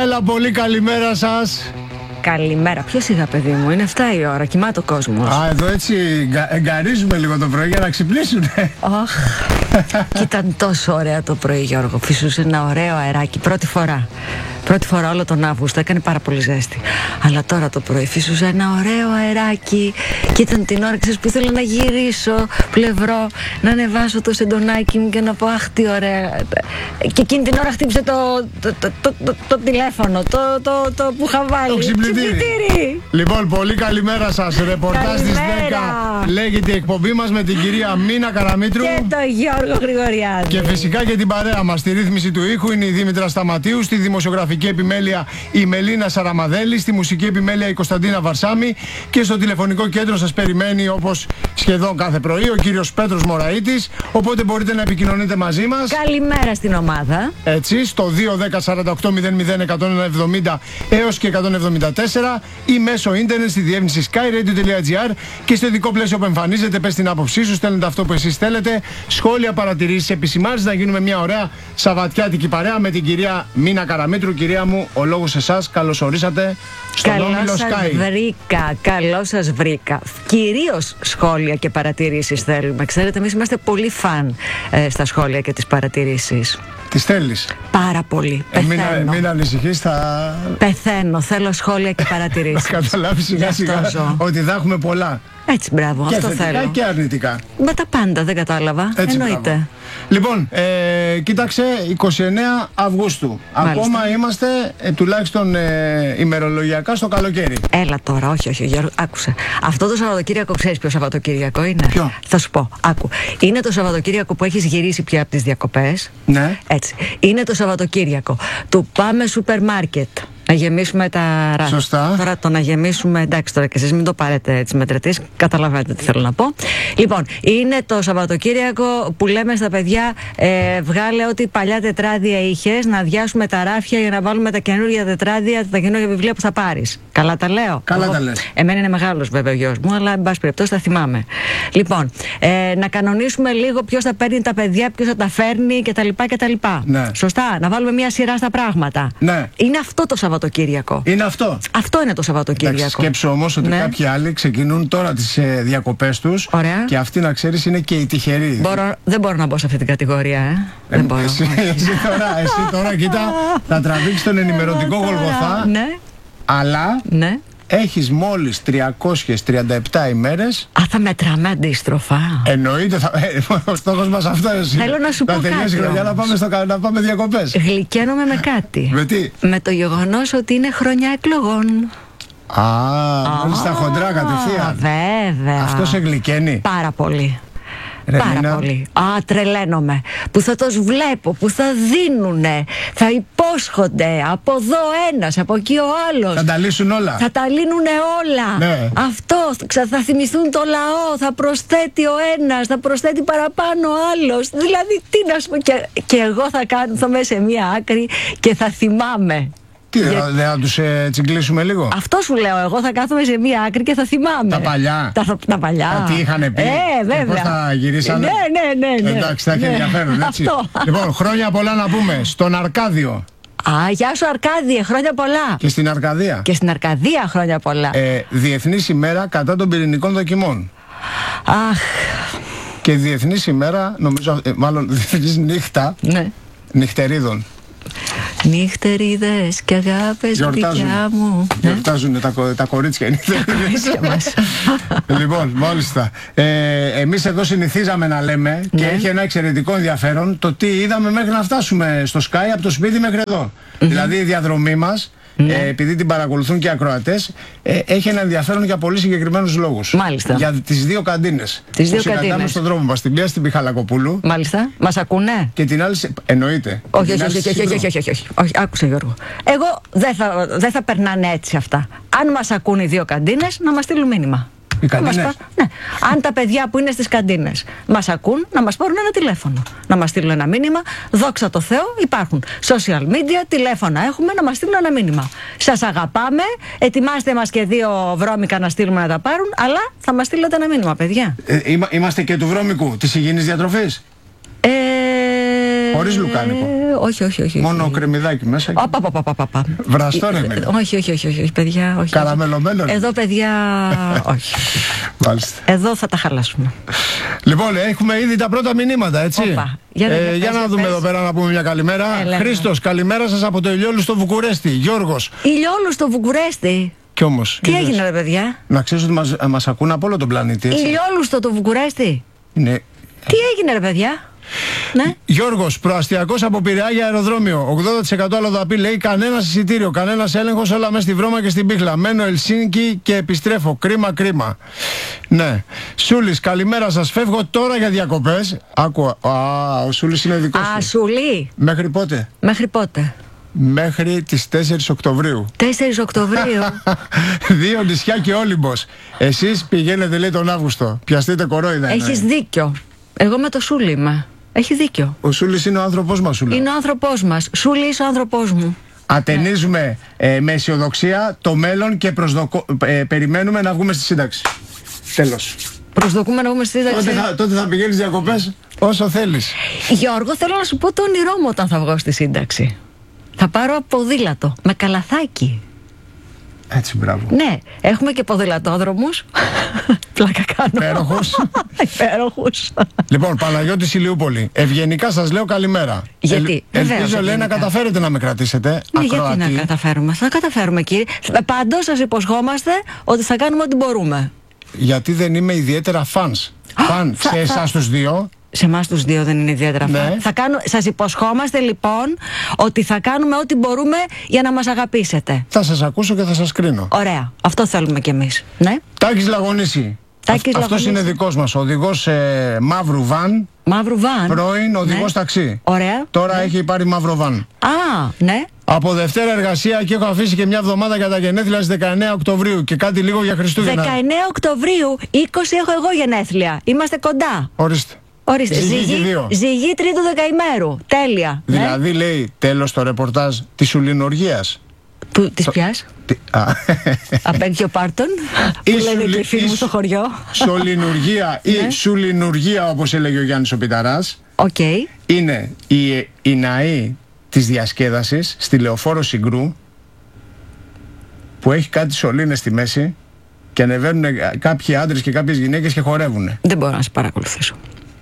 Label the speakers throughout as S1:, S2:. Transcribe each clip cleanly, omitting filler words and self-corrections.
S1: Έλα, πολύ καλημέρα σας.
S2: Καλημέρα. Πιο σιγά, παιδί μου, είναι 7 η ώρα, κοιμάται ο κόσμος.
S1: Α, εδώ έτσι εγκαρίζουμε λίγο το πρωί για να ξυπνήσουνε.
S2: Αχ, και ήταν τόσο ωραία το πρωί, Γιώργο. Φυσούσε ένα ωραίο αεράκι, πρώτη φορά. Πρώτη φορά όλο τον Αύγουστο, έκανε πάρα πολύ ζέστη. Αλλά τώρα το πρωί φυσούσε ένα ωραίο αεράκι. Και ήταν την ώρα, ξέρεις, που ήθελα να γυρίσω πλευρό, να ανεβάσω το σεντονάκι μου και να πω αχ, τι ωραία. Και εκείνη την ώρα χτύπησε το τηλέφωνο, το που είχα βάλει.
S1: Το ξυπνητήρι. Λοιπόν, πολύ καλημέρα σας. Ρεπορτάζ στις 10 λέγεται η εκπομπή μας με την κυρία Μίνα Καραμήτρου
S2: και τον Γιώργο Γρηγοριάδη.
S1: Και φυσικά και την παρέα μας. Στη ρύθμιση του ήχου είναι η Δήμητρα Σταματίου, στη δημοσιογραφική επιμέλεια η Μελίνα Σαραμαδέλη, στη μουσική επιμέλεια η Κωνσταντίνα Βαρσάμι και στο τηλεφωνικό κέντρο σας περιμένει, όπως σχεδόν κάθε πρωί, ο κύριος Πέτρος Μωραΐτης. Οπότε μπορείτε να επικοινωνείτε μαζί μας.
S2: Καλημέρα στην ομάδα.
S1: Έτσι, στο 210-48-00-170 έως και 174 ή μέσω ίντερνετ στη διεύθυνση skyradio.gr και στο ειδικό πλαίσιο που εμφανίζεται. Πες την άποψή σου, στέλνετε αυτό που εσείς θέλετε. Σχόλια, παρατηρήσεις, επισημάνσεις, να γίνουμε μια ωραία σαββατιάτικη παρέα με την κυρία Μίνα Καραμήτρου. Κυρία μου, ο λόγος σε εσάς. Καλώς ορίσατε στον Όμιλο Sky.
S2: Καλώς σας βρήκα. Κυρίως σχόλια και παρατηρήσεις θέλουμε. Ξέρετε, εμείς είμαστε πολύ φαν στα σχόλια και τις παρατηρήσεις.
S1: Τις θέλεις?
S2: Πάρα πολύ.
S1: Μην ανησυχείς, θα...
S2: Πεθαίνω. Θέλω σχόλια και παρατηρήσεις.
S1: Θα καταλάβεις σιγά σιγά ότι θα έχουμε πολλά.
S2: Έτσι, μπράβο,
S1: και
S2: αυτό
S1: θετικά
S2: θέλω.
S1: Και αρνητικά.
S2: Με τα πάντα, δεν κατάλαβα.
S1: Έτσι,
S2: εννοείται.
S1: Μπράβο. Λοιπόν, κοίταξε, 29 Αυγούστου.
S2: Μάλιστα.
S1: Ακόμα είμαστε τουλάχιστον ημερολογιακά στο καλοκαίρι.
S2: Έλα τώρα, όχι, Γιώργο, άκουσε. Αυτό το Σαββατοκύριακο, ξέρεις ποιο Σαββατοκύριακο είναι?
S1: Ποιο?
S2: Θα σου πω, άκου. Είναι το Σαββατοκύριακο που έχεις γυρίσει πια από τις διακοπές.
S1: Ναι.
S2: Έτσι. Είναι το Σαββατοκύριακο του πάμε σούπερ μάρκετ. Να γεμίσουμε τα ράφια.
S1: Σωστά.
S2: Τώρα το να γεμίσουμε, εντάξει, τώρα και εσείς μην το πάρετε έτσι μετρητής, καταλαβαίνετε τι θέλω να πω. Λοιπόν, είναι το Σαββατοκύριακο που λέμε στα παιδιά, βγάλε ό,τι παλιά τετράδια είχες, να αδειάσουμε τα ράφια για να βάλουμε τα καινούργια τετράδια, τα καινούργια βιβλία που θα πάρεις. Καλά τα λέω?
S1: Καλά τα λες.
S2: Εμένα είναι μεγάλος βέβαια ο γιος μου, αλλά εν πάση περιπτώσει τα θυμάμαι. Λοιπόν, να κανονίσουμε λίγο ποιος θα παίρνει τα παιδιά, ποιος θα τα φέρνει κτλ.
S1: Ναι.
S2: Σωστά, να βάλουμε μια σειρά στα πράγματα.
S1: Ναι.
S2: Είναι αυτό το Σαββατοκύριακο.
S1: Είναι αυτό.
S2: Αυτό είναι το Σαββατοκύριακο.
S1: Εντάξει, σκέψου όμως ότι κάποιοι άλλοι ξεκινούν τώρα τις διακοπές τους.
S2: Ωραία.
S1: Και αυτοί, να ξέρεις, είναι και οι τυχεροί.
S2: Δεν μπορώ να μπω σε αυτή την κατηγορία, δεν μπορώ.
S1: Εσύ τώρα, κοίτα, θα τραβήξεις τον ενημερωτικό Γολγοθά.
S2: Ναι.
S1: Αλλά έχεις μόλις 337 ημέρες.
S2: Α, θα μετράμε αντίστροφα.
S1: Εννοείται, ο στόχος μας αυτό είναι.
S2: Θέλω να σου πω κάτι.
S1: Θα τελειώσει η χρονιά να πάμε διακοπές.
S2: Γλυκαίνομαι με κάτι.
S1: Με τι?
S2: Με το γεγονός ότι είναι χρονιά εκλογών.
S1: Μόλις στα χοντρά κατευθείαν.
S2: Βέβαια.
S1: Αυτό σε γλυκαίνει?
S2: Πάρα πολύ. Πάρα
S1: Μίνα.
S2: πολύ. Τρελαίνομαι. Που θα τους βλέπω, που θα δίνουνε, θα υπόσχονται από εδώ ένας, από εκεί ο άλλος.
S1: Θα τα λύσουν όλα.
S2: Θα τα λύνουνε όλα.
S1: Ναι.
S2: Αυτό, θα θυμηθούν το λαό, θα προσθέτει ο ένας, θα προσθέτει παραπάνω ο άλλος. Δηλαδή, τι να σου πω, και εγώ θα κάθομαι σε μία άκρη και θα θυμάμαι.
S1: Τι, δεν θα τους τσιγκλίσουμε λίγο?
S2: Αυτό σου λέω, εγώ θα κάθομαι σε μία άκρη και θα θυμάμαι.
S1: Τα παλιά.
S2: Τα παλιά.
S1: Τι είχαν πει?
S2: Βέβαια.
S1: Πώς θα γυρίσανε?
S2: Ναι.
S1: Εντάξει, θα έχει ενδιαφέρον, έτσι. Λοιπόν, χρόνια πολλά να πούμε στον Αρκάδιο.
S2: Γεια σου Αρκάδιε, χρόνια πολλά.
S1: Και στην Αρκαδία.
S2: Και στην Αρκαδία χρόνια πολλά.
S1: Διεθνής ημέρα κατά των πυρηνικών δοκιμών.
S2: Αχ.
S1: Και διεθνής ημέρα, νομίζω, μάλλον διεθνής νύχτα νυχτερίδων.
S2: Νυχτερίδες και αγάπες δικιά μου.
S1: Γιορτάζουν τα κορίτσια οι νυχτερίδες. Λοιπόν, μάλιστα. Εμείς εδώ συνηθίζαμε να λέμε και έχει ένα εξαιρετικό ενδιαφέρον το τι είδαμε μέχρι να φτάσουμε στο Sky από το σπίτι μέχρι εδώ. Δηλαδή η διαδρομή μας, επειδή την παρακολουθούν και οι ακροατές, έχει ένα ενδιαφέρον για πολύ συγκεκριμένους λόγους.
S2: Μάλιστα.
S1: Για τις δύο καντίνες.
S2: Τις δύο
S1: καντίνες. Συναντάμε στον δρόμο μας. Την μία στην Πιχαλακοπούλου.
S2: Μάλιστα. Μας ακούνε?
S1: Και την άλλη. Εννοείται.
S2: Όχι. Άκουσε, Γιώργο. Εγώ δεν θα περνάνε έτσι αυτά. Αν μας ακούνε οι δύο καντίνες, να μας στείλουν μήνυμα.
S1: Ναι.
S2: Αν τα παιδιά που είναι στις καντίνες μας ακούν, να μας πάρουν ένα τηλέφωνο, να μας στείλουν ένα μήνυμα. Δόξα τω Θεώ, υπάρχουν social media, τηλέφωνα έχουμε, να μας στείλουν ένα μήνυμα. Σας αγαπάμε, ετοιμάστε μας και δύο βρώμικα να στείλουμε να τα πάρουν, αλλά θα μας στείλετε ένα μήνυμα, παιδιά.
S1: Είμαστε και του βρώμικου της υγιεινής διατροφής. Χωρίς λουκάνικο.
S2: Όχι.
S1: Μόνο κρεμμυδάκι μέσα. Βραστό ρε μέλι.
S2: Όχι, παιδιά. Όχι.
S1: Καραμελωμένο.
S2: Εδώ, παιδιά, όχι.
S1: Μάλιστα.
S2: Εδώ θα τα χαλάσουμε.
S1: Λοιπόν, έχουμε ήδη τα πρώτα μηνύματα, έτσι.
S2: Όπα.
S1: Για να δούμε εδώ πέρα να πούμε μια καλημέρα. Χρήστος, καλημέρα σας από το Ηλιόλου στο Βουκουρέστι. Γιώργος.
S2: Ηλιόλου στο Βουκουρέστι.
S1: Κι όμως.
S2: Τι έγινε, ρε παιδιά?
S1: Να ξέρεις ότι μας ακούν από όλο τον πλανήτη.
S2: Ηλιόλου στο Βουκουρέστι.
S1: Ναι.
S2: Τι έγινε, ρε παιδιά? Ναι.
S1: Γιώργος, προαστιακός από Πειραιά για αεροδρόμιο. 80% αλλοδαπή, λέει, κανένας εισιτήριο, κανένας έλεγχος, όλα μέσα στη Βρώμα και στην Πίχλα. Μένω Ελσίνκι και επιστρέφω. Κρίμα. Ναι. Σούλης, καλημέρα σας. Φεύγω τώρα για διακοπές. Άκουα. Ο Σούλης είναι δικός σου.
S2: Σούλη.
S1: Μέχρι πότε?
S2: Μέχρι
S1: τις 4 Οκτωβρίου.
S2: 4 Οκτωβρίου.
S1: 2 νησιά και Όλυμπος. Εσείς πηγαίνετε, λέει, τον Αύγουστο. Πιαστείτε κορόιδα.
S2: Έχεις δίκιο. Εγώ με το Σούλη είμαι. Έχει δίκιο.
S1: Ο Σούλης είναι ο άνθρωπός μας, Σούλη.
S2: Είναι ο άνθρωπός μας. Σούλη, είσαι ο άνθρωπός μου.
S1: Ατενίζουμε με αισιοδοξία το μέλλον και περιμένουμε να βγούμε στη σύνταξη. Τέλος.
S2: Προσδοκούμε να βγούμε στη σύνταξη.
S1: Τότε θα πηγαίνεις διακοπές όσο θέλεις.
S2: Γιώργο, θέλω να σου πω το όνειρό μου όταν θα βγω στη σύνταξη. Θα πάρω ποδήλατο με καλαθάκι.
S1: Έτσι, μπράβο.
S2: Ναι, έχουμε και ποδηλατόδρομους. Πλάκα κάνω. Υπέροχους.
S1: Λοιπόν, Παναγιώτης Ηλιούπολη. Ευγενικά σας λέω καλημέρα.
S2: Γιατί?
S1: Ελπίζω, λέει, να καταφέρετε να με κρατήσετε.
S2: Ναι, γιατί να καταφέρουμε? Θα καταφέρουμε, κύριε. Πάντως σας υποσχόμαστε ότι θα κάνουμε ό,τι μπορούμε.
S1: Γιατί δεν είμαι ιδιαίτερα φανς. Φαν σε εσάς τους δύο.
S2: Σε εμάς τους δύο δεν είναι ιδιαίτερα φαν.
S1: Ναι.
S2: Σας υποσχόμαστε λοιπόν ότι θα κάνουμε ό,τι μπορούμε για να μας αγαπήσετε.
S1: Θα σας ακούσω και θα σας κρίνω.
S2: Ωραία. Αυτό θέλουμε κι εμείς. Ναι.
S1: Τάκης Λαγωνίση. Αυτός είναι δικός μας. Οδηγός μαύρου βαν.
S2: Μαύρου βαν.
S1: Πρώην οδηγός ταξί.
S2: Ωραία.
S1: Τώρα έχει πάρει μαύρο βαν.
S2: Α, ναι.
S1: Από Δευτέρα εργασία και έχω αφήσει και μια εβδομάδα για τα γενέθλια στις 19 Οκτωβρίου και κάτι λίγο για Χριστούγεννα.
S2: 19 Οκτωβρίου, 20 έχω εγώ γενέθλια. Είμαστε κοντά.
S1: Ορίστε.
S2: Ζυγή τρίτου δεκαημέρου. Τέλεια.
S1: Δηλαδή, λέει, τέλος το ρεπορτάζ της σουλινοργίας.
S2: Της ποιας? Απέγγιο Πάρτον. Που λένε και οι φίλοι μου στο χωριό. Σολινουργία
S1: ή σουλινοργία, όπως έλεγε ο Γιάννης ο Πιταράς. Είναι η ναή της διασκέδασης στη Λεωφόρο Συγκρού, που έχει κάτι σωλήνες στη μέση και ανεβαίνουν κάποιοι άντρες και κάποιες γυναίκες και χορεύουν.
S2: Δεν μπορώ να σε παρακολουθήσω.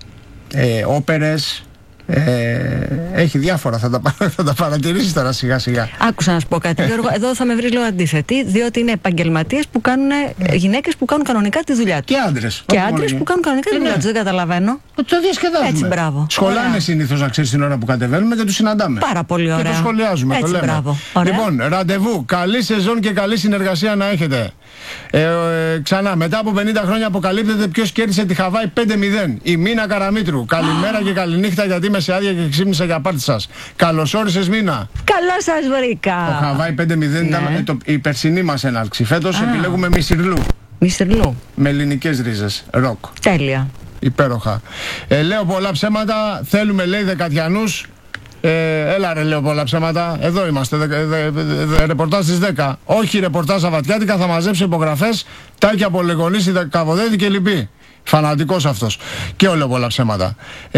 S1: Όπερες, έχει διάφορα, θα τα παρατηρήσεις τώρα σιγά σιγά.
S2: Άκουσα να σου πω κάτι, Γιώργο. Εδώ θα με βρεις λίγο αντίθετη, διότι είναι επαγγελματίες που κάνουν, γυναίκες που κάνουν κανονικά τη δουλειά τους.
S1: Και άντρες.
S2: Και άντρες που κάνουν κανονικά τη δουλειά τους. Δεν καταλαβαίνω.
S1: Το διασκεδάζουμε.
S2: Έτσι, μπράβο.
S1: Σχολάνε συνήθως, να ξέρεις, την ώρα που κατεβαίνουμε και τους συναντάμε.
S2: Πάρα πολύ ωραία.
S1: Και το σχολιάζουμε.
S2: Έτσι,
S1: το λέμε.
S2: μπράβο.
S1: Λοιπόν, ραντεβού. Καλή σεζόν και καλή συνεργασία να έχετε. Ξανά, μετά από 50 χρόνια αποκαλύπτεται ποιος κέρδισε τη Χαβάη 5-0. Η Μίνα Καραμήτρου. Καλημέρα και καληνύχτα, γιατί είμαι σε άδεια και ξύπνησα για πάρτι σας. Καλώς όρισες, Μίνα.
S2: Καλώς σας βρήκα.
S1: Το Χαβάη 5-0 ήταν η περσινή μας έναρξη. Φέτος επιλέγουμε Μισιρλού.
S2: Μισιρλού.
S1: Με ελληνικές ρίζες. Ροκ.
S2: Τέλεια.
S1: Υπέροχα. Λέω πολλά ψέματα. Θέλουμε, λέει, Δεκατιανούς. Έλα ρε, λέω πολλά ψέματα. Εδώ είμαστε. Ρεπορτάζ στις 10. Όχι ρεπορτάζ Σαββατιάτικα. Θα μαζέψει υπογραφές. Τάκη από Λεγονίση, Καβοδέδη και λοιποί. Φανατικός αυτός. Και όλο πολλά ψέματα.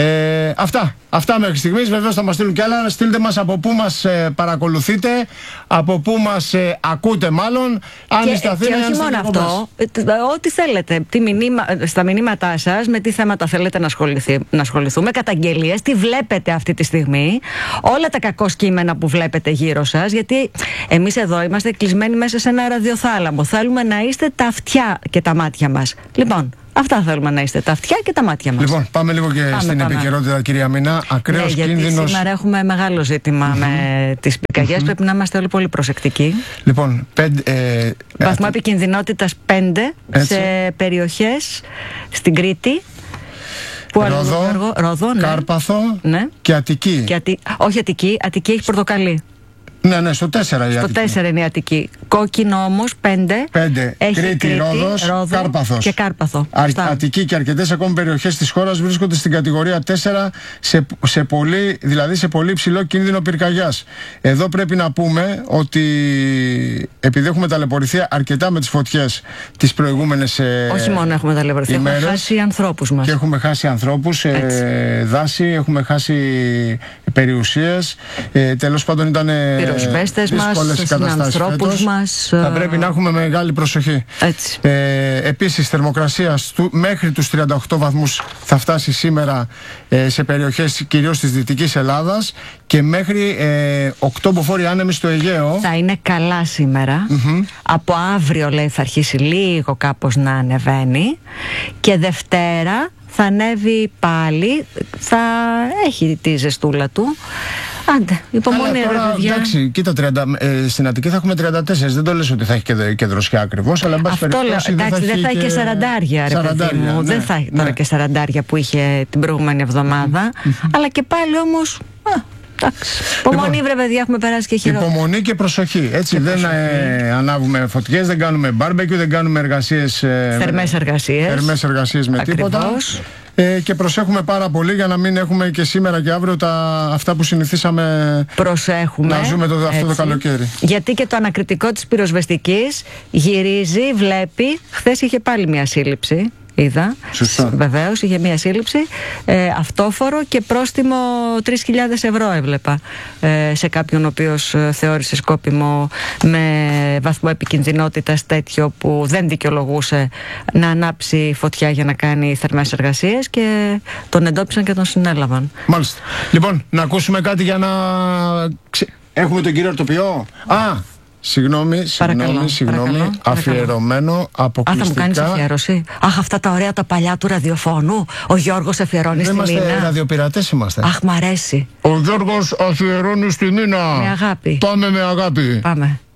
S1: Αυτά μέχρι στιγμής. Βεβαίως θα μας στείλουν κι άλλα. Στείλτε μας από πού μας παρακολουθείτε, από πού μας ακούτε μάλλον. Αν είστε Αθήνα,
S2: και όχι μόνο αυτό. Ό,τι θέλετε. Στα μηνύματά σας, με τι θέματα θέλετε να ασχοληθούμε, καταγγελίες, τι βλέπετε αυτή τη στιγμή, όλα τα κακό κείμενα που βλέπετε γύρω σας. Γιατί εμείς εδώ είμαστε κλεισμένοι μέσα σε ένα ραδιοθάλαμο. Θέλουμε να είστε τα αυτιά και τα μάτια μας. Λοιπόν. Αυτά θέλουμε να είστε, τα αυτιά και τα μάτια μας.
S1: Λοιπόν, πάμε λίγο και στην επικαιρότητα, κυρία Μίνα. Ακραίος κίνδυνος.
S2: Γιατί σήμερα έχουμε μεγάλο ζήτημα με τις πυρκαγιές. Πρέπει να είμαστε όλοι πολύ προσεκτικοί.
S1: Λοιπόν,
S2: βαθμό επικινδυνότητας 5 σε περιοχές στην Κρήτη.
S1: Ρόδο,
S2: ναι.
S1: Κάρπαθο,
S2: ναι.
S1: Και Αττική.
S2: Όχι Αττική, Αττική έχει πορτοκαλί.
S1: Ναι, στο 4 η
S2: Στο
S1: Αττική.
S2: 4 είναι η Αττική. Κόκκινο όμως 5.
S1: 5. Κρήτη, Ρόδος, Κάρπαθος.
S2: Και Κάρπαθο.
S1: Αττική και αρκετές ακόμη περιοχές της χώρας βρίσκονται στην κατηγορία 4 σε πολύ υψηλό κίνδυνο πυρκαγιάς. Εδώ πρέπει να πούμε ότι επειδή έχουμε ταλαιπωρηθεί αρκετά με τις φωτιές τις προηγούμενες
S2: όχι μόνο έχουμε ταλαιπωρηθεί, έχουμε χάσει ανθρώπους μας.
S1: Και έχουμε χάσει ανθρώπους, δάση, έχουμε χάσει περιουσίες. Τέλος πάντων ήταν
S2: πυροσβέστες μας, συνανθρώπους μας.
S1: Θα πρέπει να έχουμε μεγάλη προσοχή.
S2: Έτσι.
S1: Επίσης, θερμοκρασία μέχρι τους 38 βαθμούς θα φτάσει σήμερα σε περιοχές κυρίως της Δυτικής Ελλάδας και μέχρι 8 μποφόρ άνεμοι στο Αιγαίο.
S2: Θα είναι καλά σήμερα. Από αύριο, λέει, θα αρχίσει λίγο κάπως να ανεβαίνει και Δευτέρα θα ανέβει πάλι, θα έχει τη ζεστούλα του. Άντε, υπομονή ρε παιδιά.
S1: Εντάξει, κοίτα, στην Αττική θα έχουμε 34. Δεν το λες ότι θα έχει και δροσιά ακριβώς, αλλά εν πάση περιπτώσει
S2: εντάξει, δεν θα έχει και 40 ρε παιδί μου. Δεν θα έχει τώρα και 40 που είχε την προηγούμενη εβδομάδα. Αλλά και πάλι όμως. Εντάξει. Υπομονή, βρε παιδιά, έχουμε περάσει και χειρότερα.
S1: Υπομονή και προσοχή. Έτσι, δεν ανάβουμε φωτιές, δεν κάνουμε μπάρμπεκιου, δεν κάνουμε εργασίες.
S2: Θερμές
S1: εργασίες με τίποτα. Και προσέχουμε πάρα πολύ για να μην έχουμε και σήμερα και αύριο αυτά που συνηθίσαμε να ζούμε αυτό το καλοκαίρι.
S2: Γιατί και το ανακριτικό της πυροσβεστικής γυρίζει, βλέπει. Χθες είχε πάλι μια σύλληψη. Είδα. Βεβαίως, είχε μία σύλληψη, αυτόφορο και πρόστιμο 3.000 ευρώ έβλεπα σε κάποιον ο οποίος θεώρησε σκόπιμο με βαθμό επικινδυνότητας τέτοιο που δεν δικαιολογούσε να ανάψει φωτιά για να κάνει θερμές εργασίες και τον εντόπισαν και τον συνέλαβαν.
S1: Μάλιστα. Λοιπόν, να ακούσουμε κάτι για να... Έχουμε τον κύριο Αρτοποιό. Συγγνώμη, αφιερωμένο αποκλειστικά.
S2: Θα μου κάνεις αφιέρωση. Αχ, αυτά τα ωραία τα παλιά του ραδιοφώνου. Ο Γιώργος αφιερώνει στη Μίνα.
S1: Είμαστε ραδιοπειρατές είμαστε.
S2: Αχ, μ' αρέσει.
S1: Ο Γιώργος αφιερώνει στη Μίνα.
S2: Με αγάπη.
S1: Πάμε με αγάπη.
S2: Πάμε.